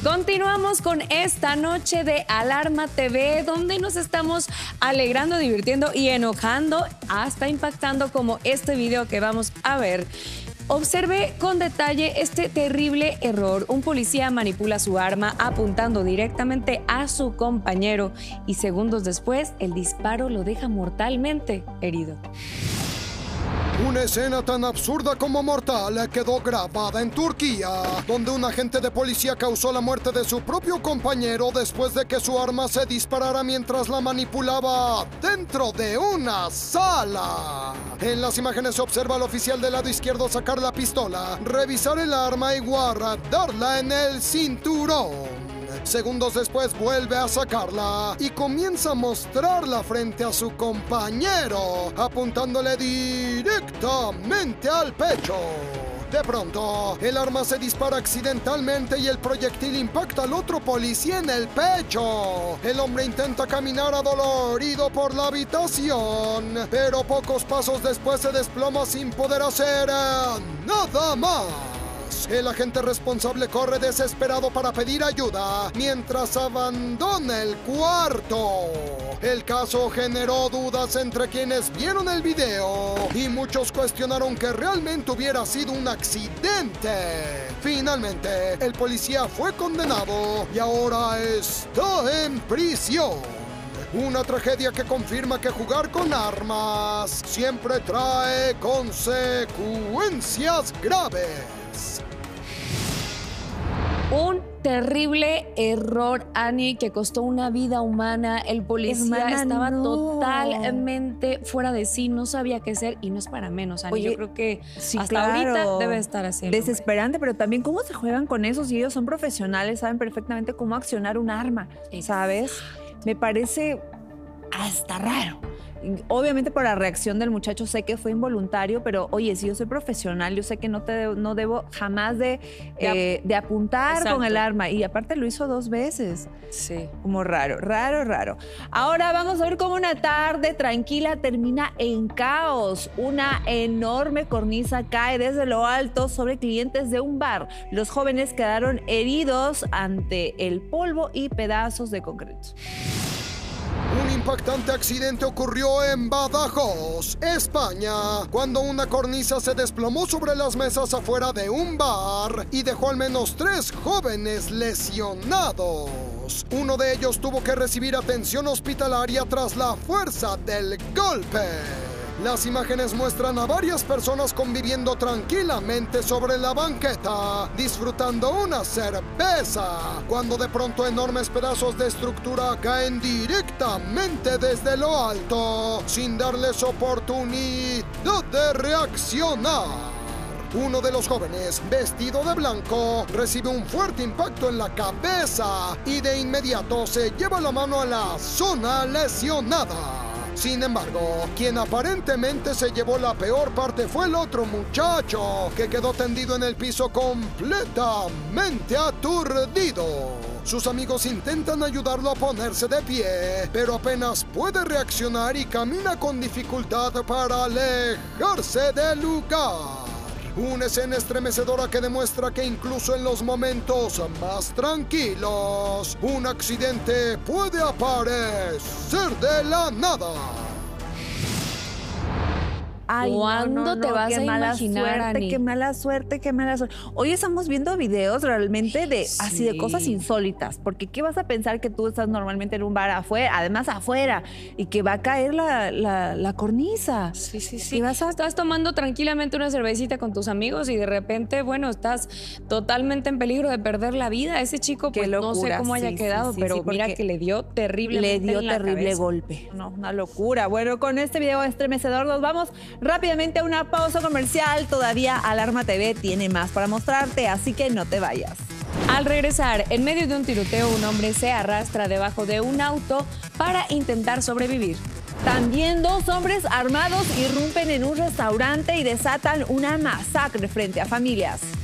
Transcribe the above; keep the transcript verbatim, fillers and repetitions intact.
Continuamos con esta noche de Alarma T V, donde nos estamos alegrando, divirtiendo y enojando, hasta impactando, como este video que vamos a ver. Observe con detalle este terrible error. Un policía manipula su arma apuntando directamente a su compañero y segundos después el disparo lo deja mortalmente herido. Una escena tan absurda como mortal quedó grabada en Turquía, donde un agente de policía causó la muerte de su propio compañero después de que su arma se disparara mientras la manipulaba dentro de una sala. En las imágenes se observa al oficial del lado izquierdo sacar la pistola, revisar el arma y guardarla en el cinturón. Segundos después vuelve a sacarla y comienza a mostrarla frente a su compañero, apuntándole directamente al pecho. De pronto, el arma se dispara accidentalmente y el proyectil impacta al otro policía en el pecho. El hombre intenta caminar adolorido por la habitación, pero pocos pasos después se desploma sin poder hacer nada más. El agente responsable corre desesperado para pedir ayuda mientras abandona el cuarto. El caso generó dudas entre quienes vieron el video y muchos cuestionaron que realmente hubiera sido un accidente. Finalmente, el policía fue condenado y ahora está en prisión. Una tragedia que confirma que jugar con armas siempre trae consecuencias graves. Un terrible error, Ani, que costó una vida humana. El policía Hermana, estaba no. totalmente fuera de sí, no sabía qué hacer y no es para menos, Ani. Oye, yo creo que sí, hasta claro. ahorita debe estar así. el hombre. Desesperante, pero también cómo se juegan con eso si ellos son profesionales, saben perfectamente cómo accionar un arma, ¿sabes? Me parece hasta raro. Obviamente por la reacción del muchacho sé que fue involuntario, pero oye, si yo soy profesional, yo sé que no, te debo, no debo jamás de, eh, de apuntar Exacto. con el arma. Y aparte lo hizo dos veces. Sí. Como raro, raro, raro. Ahora vamos a ver cómo una tarde tranquila termina en caos. Una enorme cornisa cae desde lo alto sobre clientes de un bar. Los jóvenes quedaron heridos ante el polvo y pedazos de concreto. Un impactante accidente ocurrió en Badajoz, España, cuando una cornisa se desplomó sobre las mesas afuera de un bar y dejó al menos tres jóvenes lesionados. Uno de ellos tuvo que recibir atención hospitalaria tras la fuerza del golpe. Las imágenes muestran a varias personas conviviendo tranquilamente sobre la banqueta, disfrutando una cerveza, cuando de pronto enormes pedazos de estructura caen directamente desde lo alto, sin darles oportunidad de reaccionar. Uno de los jóvenes, vestido de blanco, recibe un fuerte impacto en la cabeza y de inmediato se lleva la mano a la zona lesionada. Sin embargo, quien aparentemente se llevó la peor parte fue el otro muchacho, que quedó tendido en el piso completamente aturdido. Sus amigos intentan ayudarlo a ponerse de pie, pero apenas puede reaccionar y camina con dificultad para alejarse del lugar. Una escena estremecedora que demuestra que incluso en los momentos más tranquilos, un accidente puede aparecer de la nada. Ay, ¿Cuándo no, no, te no, vas qué a mala imaginar, suerte, Ani? qué mala suerte, qué mala suerte. Hoy estamos viendo videos realmente de Sí. así de cosas insólitas, porque ¿qué vas a pensar que tú estás normalmente en un bar afuera, además afuera, y que va a caer la, la, la cornisa? Sí, sí, sí. Y vas a... Estás tomando tranquilamente una cervecita con tus amigos y de repente, bueno, estás totalmente en peligro de perder la vida. Ese chico, Qué pues no sé locura, cómo haya sí, quedado, sí, sí, pero sí, mira porque que le dio terrible Le dio terrible golpe. No, una locura. Bueno, con este video estremecedor nos vamos rápidamente a una pausa comercial. Todavía Alarma T V tiene más para mostrarte, así que no te vayas. Al regresar, en medio de un tiroteo, un hombre se arrastra debajo de un auto para intentar sobrevivir. También dos hombres armados irrumpen en un restaurante y desatan una masacre frente a familias.